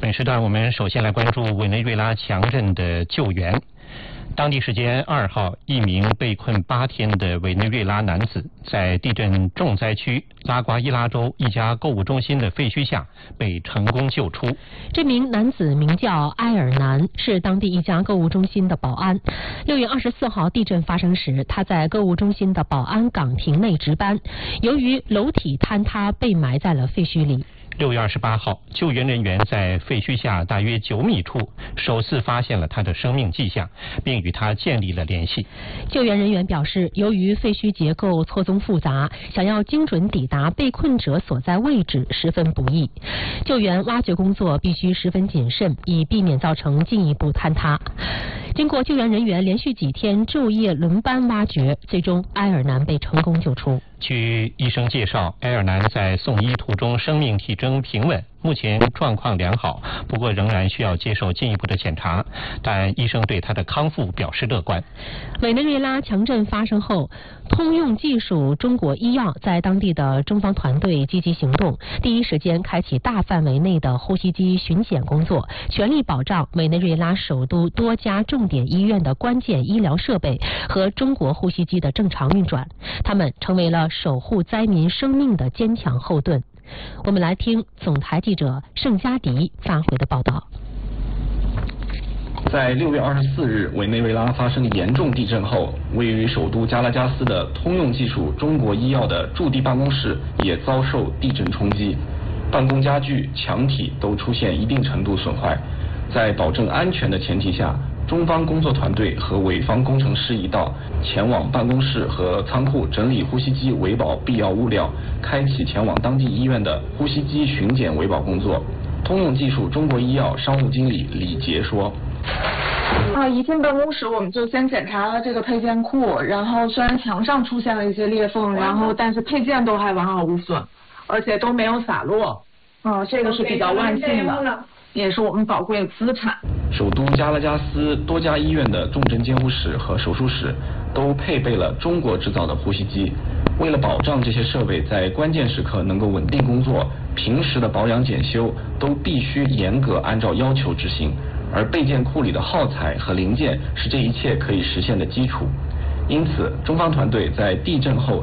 本时段我们首先来关注委内瑞拉强震的救援。当地时间2号，一名被困8天的委内瑞拉男子在地震重灾区拉瓜伊拉州一家购物中心的废墟下被成功救出。 这名男子名叫埃尔南，是当地一家购物中心的保安。6月24号地震发生时，他在购物中心的保安岗亭内值班，由于楼体坍塌被埋在了废墟里。 6月28号，救援人员在废墟下大约9米处首次发现了他的生命迹象，并与他建立了联系。 救援人员表示，由于废墟结构错综复杂，想要精准抵达被困者所在位置十分不易。救援挖掘工作必须十分谨慎，以避免造成进一步坍塌。经过救援人员连续几天昼夜轮班挖掘，最终埃尔南被成功救出。 据医生介绍，埃尔南在送医途中生命体征平稳，目前状况良好，不过仍然需要接受进一步的检查，但医生对他的康复表示乐观。 委内瑞拉强震发生后，通用技术中国医药在当地的中方团队积极行动，第一时间开启大范围内的呼吸机巡检工作，全力保障委内瑞拉首都多家重点医院的关键医疗设备和中国呼吸机的正常运转。他们成为了守护灾民生命的坚强后盾。我们来听总台记者盛佳迪发回的报道。 在6月24日，委内瑞拉发生严重地震后，位于首都加拉加斯的通用技术中国医药的驻地办公室也遭受地震冲击，办公家具、墙体都出现一定程度损坏。在保证安全的前提下，中方工作团队和委方工程师一道前往办公室和仓库整理呼吸机维保必要物料，开启前往当地医院的呼吸机巡检维保工作。通用技术中国医药商务经理李杰说： 一进办公室我们就先检查了这个配件库，然后虽然墙上出现了一些裂缝，但是配件都还完好无损，而且都没有洒落。这个是比较万幸的，也是我们宝贵的资产。 首都加拉加斯多家医院的重症监护室和手术室都配备了中国制造的呼吸机。为了保障这些设备在关键时刻能够稳定工作，平时的保养检修都必须严格按照要求执行，而备件库里的耗材和零件是这一切可以实现的基础。因此，中方团队在地震后